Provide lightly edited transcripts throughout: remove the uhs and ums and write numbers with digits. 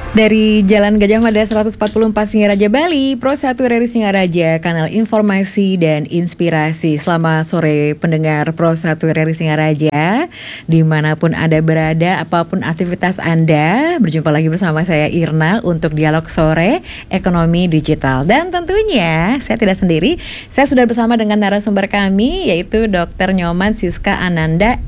Dari Jalan Gajah Mada 144 Singaraja Bali, Pro 1 RRI Singaraja, kanal informasi dan inspirasi. Selamat sore pendengar Pro 1 RRI Singaraja, dimanapun Anda berada, apapun aktivitas Anda. Berjumpa lagi bersama saya Irna untuk Dialog Sore Ekonomi Digital. Dan tentunya saya tidak sendiri, saya sudah bersama dengan narasumber kami, yaitu Dr. Nyoman Siska Ananda,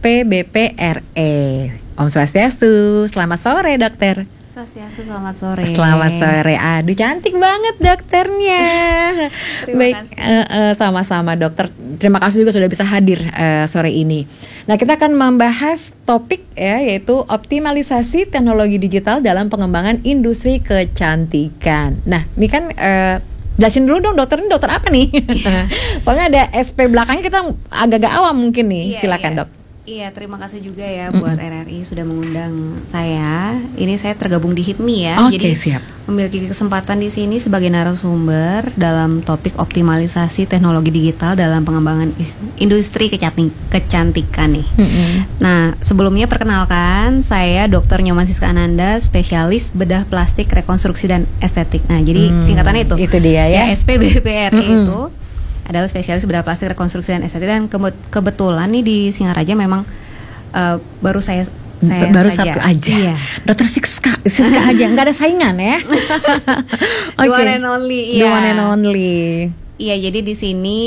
SPBPRE. Om Swastiastu, selamat sore dokter. Swastiastu, selamat sore. Selamat sore. Aduh, cantik banget dokternya. Baik, sama-sama dokter. Terima kasih juga sudah bisa hadir sore ini. Nah, kita akan membahas topik ya, yaitu optimalisasi teknologi digital dalam pengembangan industri kecantikan. Nah, ini kan jelasin dulu dong dokter, ini dokter apa nih? Soalnya ada SP belakangnya, kita agak-agak awam mungkin nih. Silakan dok. Iya, terima kasih juga ya buat RRI sudah mengundang saya. Ini saya tergabung di HIPMI ya. Jadi siap. Memiliki kesempatan di sini sebagai narasumber dalam topik optimalisasi teknologi digital dalam pengembangan industri kecantikan nih. Nah, sebelumnya perkenalkan, saya Dr. Nyoman Siska Ananda, spesialis bedah plastik, rekonstruksi dan estetik. Nah, jadi singkatannya itu. Itu dia ya. SPBPRE itu adalah spesialis bedah plastik, rekonstruksi dan estetik, dan kebetulan nih di Singaraja memang baru saya baru saja. satu aja. Iya. Dokter Siska aja, nggak ada saingan ya. The one and only. The one and only. Iya, jadi di sini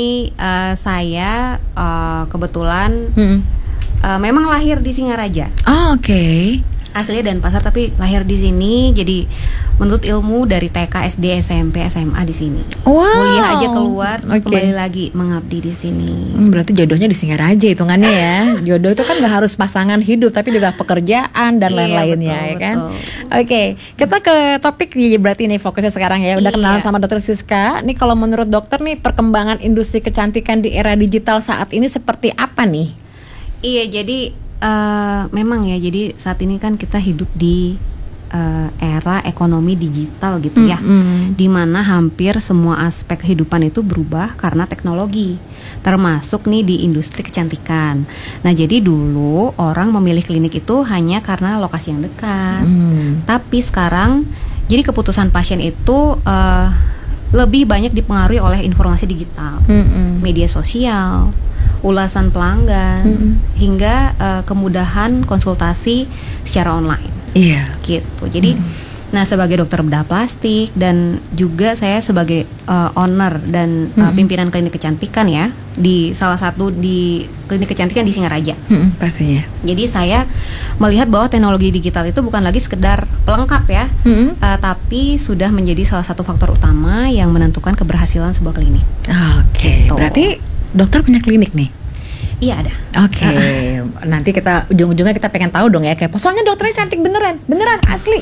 saya kebetulan memang lahir di Singaraja. Oh, oke. Asli Denpasar tapi lahir di sini, jadi menuntut ilmu dari TK, SD, SMP, SMA di sini. Wow. Kuliah aja keluar, kembali lagi mengabdi di sini. Berarti jodohnya di Singaraja hitungannya ya. Jodoh itu kan nggak harus pasangan hidup, tapi juga pekerjaan dan lain-lainnya, ya kan. Oke, kita ke topik ya, berarti ini fokusnya sekarang ya. Udah kenalan sama Dokter Siska. Nih kalau menurut dokter nih, perkembangan industri kecantikan di era digital saat ini seperti apa nih? Iya, jadi memang ya, jadi saat ini kan kita hidup di era ekonomi digital gitu ya, dimana hampir semua aspek kehidupan itu berubah karena teknologi, termasuk nih di industri kecantikan. Nah, jadi dulu orang memilih klinik itu hanya karena lokasi yang dekat, tapi sekarang jadi keputusan pasien itu lebih banyak dipengaruhi oleh informasi digital, media sosial, ulasan pelanggan, hingga kemudahan konsultasi secara online. Iya. Gitu. Jadi, nah sebagai dokter bedah plastik dan juga saya sebagai owner dan pimpinan klinik kecantikan ya, di salah satu di klinik kecantikan di Singaraja. Pastinya. Jadi saya melihat bahwa teknologi digital itu bukan lagi sekedar pelengkap ya, tapi sudah menjadi salah satu faktor utama yang menentukan keberhasilan sebuah klinik. Oke. Gitu. Berarti dokter punya klinik nih? Iya, ada. Oke. Nanti kita ujung-ujungnya kita pengen tahu dong ya, kayak soalnya dokternya cantik beneran asli.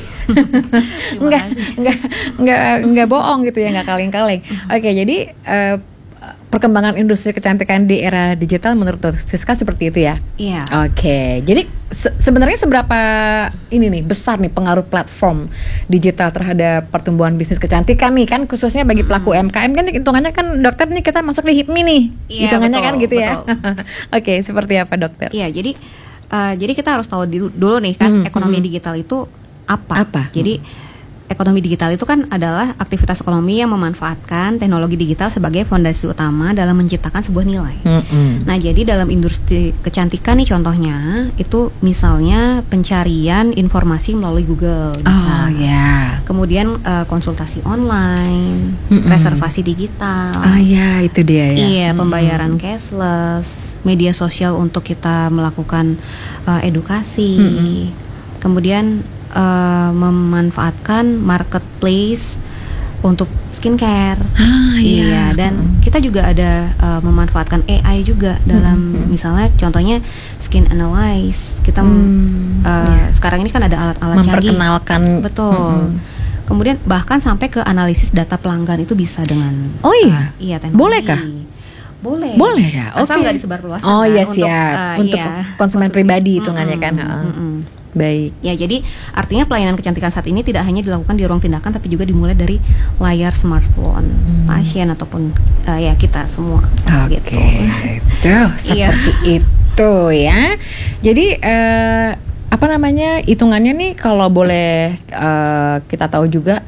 Enggak bohong gitu ya, enggak kaleng-kaleng. Oke, jadi perkembangan industri kecantikan di era digital menurut Dokter Siska seperti itu ya? Iya. Oke. Jadi sebenarnya seberapa ini nih besar nih pengaruh platform digital terhadap pertumbuhan bisnis kecantikan nih, kan khususnya bagi pelaku UMKM kan hitungannya kan dokter nih, kita masuk di HIPMI nih. Iya, hitungannya betul, kan gitu ya. Oke, seperti apa dokter? Iya, jadi kita harus tahu dulu nih kan ekonomi digital itu apa? Jadi ekonomi digital itu kan adalah aktivitas ekonomi yang memanfaatkan teknologi digital sebagai fondasi utama dalam menciptakan sebuah nilai. Nah, jadi dalam industri kecantikan nih contohnya itu misalnya pencarian informasi melalui Google bisa. Kemudian konsultasi online, reservasi digital. Itu dia ya. Iya, pembayaran cashless, media sosial untuk kita melakukan edukasi. Kemudian memanfaatkan marketplace untuk skincare. Iya, dan kita juga ada memanfaatkan AI juga dalam misalnya contohnya skin analyze. Kita sekarang ini kan ada alat-alat canggih. Memperkenalkan. Betul. Kemudian bahkan sampai ke analisis data pelanggan itu bisa dengan iya teknologi. Boleh kah? Boleh ya. Asal nggak disebarluaskan. Untuk konsumen pribadi hitungannya kan. Baik. Ya, jadi artinya pelayanan kecantikan saat ini tidak hanya dilakukan di ruang tindakan, tapi juga dimulai dari layar smartphone pasien ataupun ya kita semua. Oke, gitu. Seperti itu ya. Jadi apa namanya, hitungannya nih kalau boleh kita tahu juga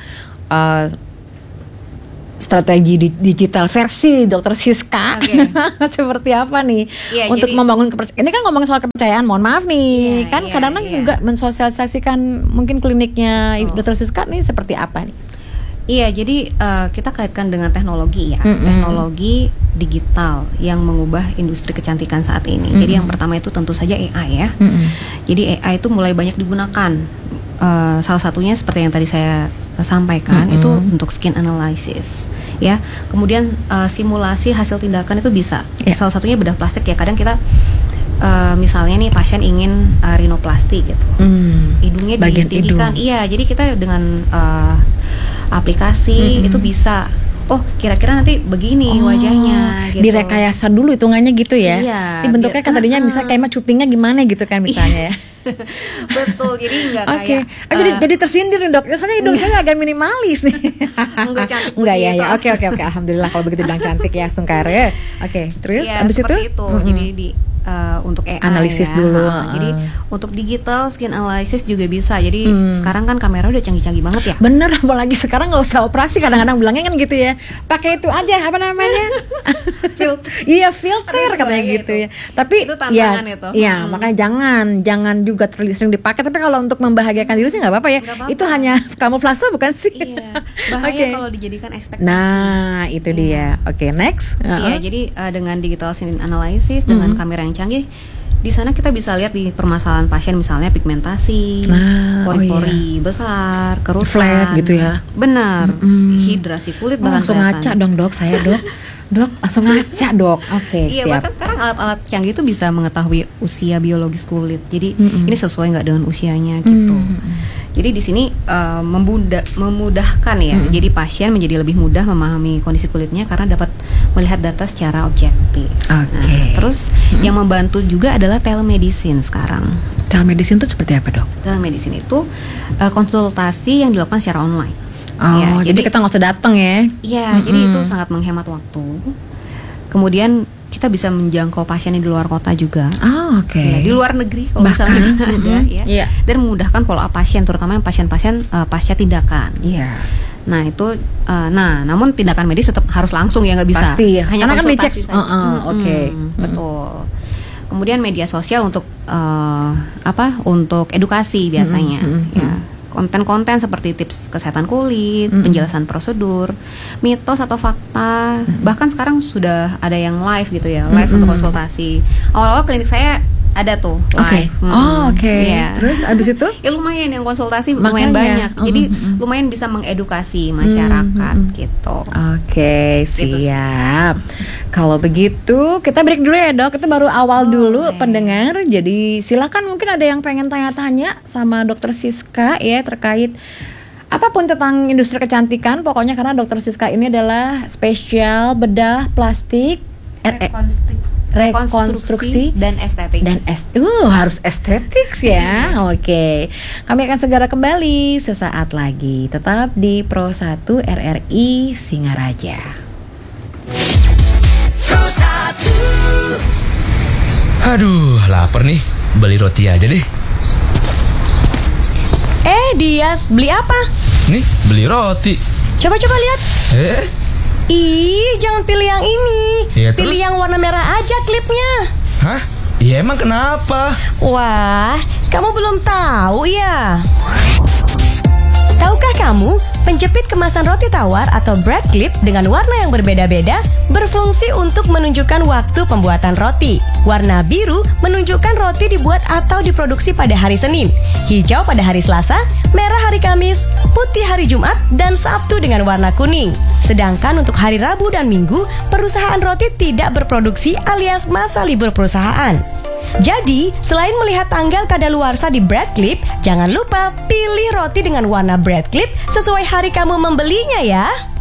strategi digital versi Dr. Siska seperti apa nih untuk membangun kepercayaan. Ini kan ngomongin soal kepercayaan, mohon maaf nih, kan kadang-kadang juga mensosialisasikan mungkin kliniknya Dr. Siska nih seperti apa nih? Iya, jadi kita kaitkan dengan teknologi ya, teknologi digital yang mengubah industri kecantikan saat ini. Jadi yang pertama itu tentu saja AI ya. Jadi AI itu mulai banyak digunakan. Salah satunya seperti yang tadi saya sampaikan itu untuk skin analysis ya. Kemudian simulasi hasil tindakan itu bisa. Salah satunya bedah plastik ya. Kadang kita misalnya nih pasien ingin rinoplasti gitu. Hidungnya ditinggikan. Iya, jadi kita dengan aplikasi itu bisa, oh kira-kira nanti begini wajahnya gitu. Direkayasa dulu hitungannya gitu ya. Iya, ini bentuknya kan tadinya bisa kayak cupingnya gimana gitu kan misalnya ya. Betul, jadi nggak kayak jadi tersindir nih dok. Soalnya hidung saya agak minimalis nih. Enggak cantik. Enggak ya. Oke. Alhamdulillah kalau begitu bilang cantik ya, Sungkar ya. Oke, terus ya, abis itu? Jadi untuk AI analisis ya. dulu. Jadi untuk digital skin analysis juga bisa. Jadi sekarang kan kamera udah canggih-canggih banget ya. Bener, apalagi sekarang nggak usah operasi, kadang-kadang bilangnya kan gitu ya. Pakai itu aja apa namanya? Filter. Iya, filter katanya gitu ya. Tapi itu tantangan itu. Iya, makanya jangan juga terlalu sering dipakai. Tapi kalau untuk membahagiakan diri sih nggak apa-apa ya. Itu hanya kamuflase bukan sih? Iya. Bahaya kalau dijadikan ekspektasi. Nah, itu dia. Oke, next. Iya, jadi dengan digital skin analysis dengan kamera yang canggih, di sana kita bisa lihat di permasalahan pasien misalnya pigmentasi, pori-pori besar, kerutan, flat gitu ya. Benar. Hidrasi kulit bahkan langsung ngaca dong dok, saya dok. Dok, langsung ngaca dok. Oke, iya, siap. bahkan sekarang alat-alat canggih itu bisa mengetahui usia biologis kulit. Jadi ini sesuai nggak dengan usianya gitu. Jadi di sini memudahkan ya. Jadi pasien menjadi lebih mudah memahami kondisi kulitnya karena dapat melihat data secara objektif. Nah, terus yang membantu juga adalah telemedicine sekarang. Telemedicine itu seperti apa dok? Telemedicine itu konsultasi yang dilakukan secara online. Jadi kita nggak usah datang ya? Iya, jadi itu sangat menghemat waktu. Kemudian kita bisa menjangkau pasien di luar kota juga. Ya, di luar negeri kalau misalnya ada ya. Dan memudahkan follow up pasien, terutama yang pasien-pasien pasca tindakan. Iya. Nah itu, namun tindakan medis tetap harus langsung ya, nggak bisa. Pasti. Hanya karena kan dicek. Betul. Kemudian media sosial untuk untuk edukasi biasanya. Ya. Konten-konten seperti tips kesehatan kulit, penjelasan prosedur, mitos atau fakta, bahkan sekarang sudah ada yang live gitu ya, live untuk konsultasi. Awal-awal klinik saya ada tuh live. Ya. Terus abis itu? Ya lumayan yang konsultasi lumayan banyak. Jadi lumayan bisa mengedukasi masyarakat gitu. Oke, siap. Kalau begitu kita break dulu ya dok. Kita baru awal dulu pendengar. Jadi silakan, mungkin ada yang pengen tanya-tanya sama Dr. Siska ya terkait apapun tentang industri kecantikan. Pokoknya karena Dr. Siska ini adalah spesial bedah plastik, rekonstruksi dan estetik. Harus estetik ya. Oke. Kami akan segera kembali sesaat lagi. Tetap di Pro 1 RRI Singaraja. Aduh, lapar nih. Beli roti aja deh. Dias, beli apa? Nih, beli roti. Coba lihat. Ih, jangan pilih yang ini. Ya, pilih yang warna merah aja klipnya. Hah? Ya emang kenapa? Wah, kamu belum tahu ya? Tahukah kamu, penjepit kemasan roti tawar atau bread clip dengan warna yang berbeda-beda berfungsi untuk menunjukkan waktu pembuatan roti. Warna biru menunjukkan roti dibuat atau diproduksi pada hari Senin, hijau pada hari Selasa, merah hari Kamis, putih hari Jumat, dan Sabtu dengan warna kuning. Sedangkan untuk hari Rabu dan Minggu, perusahaan roti tidak berproduksi alias masa libur perusahaan. Jadi, selain melihat tanggal kadaluarsa di bread clip, jangan lupa pilih roti dengan warna bread clip sesuai hari kamu membelinya ya.